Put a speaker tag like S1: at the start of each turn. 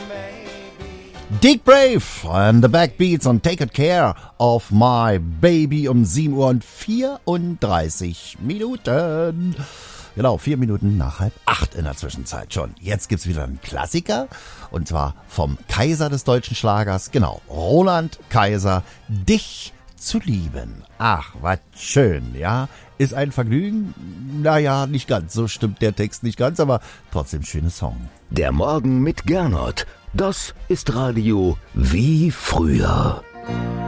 S1: Dick Brave and the Backbeats und Take Good Care of My Baby um 7 Uhr und 34 Minuten. Genau, 4 Minuten nach 7:30 in der Zwischenzeit schon. Jetzt gibt's wieder einen Klassiker und zwar vom Kaiser des deutschen Schlagers, genau, Roland Kaiser, Dich zu lieben. Ach, was schön, ja. Ist ein Vergnügen? Naja, nicht ganz, so stimmt der Text nicht ganz, aber trotzdem schöner Song.
S2: Der Morgen mit Gernot. Das ist Radio wie früher.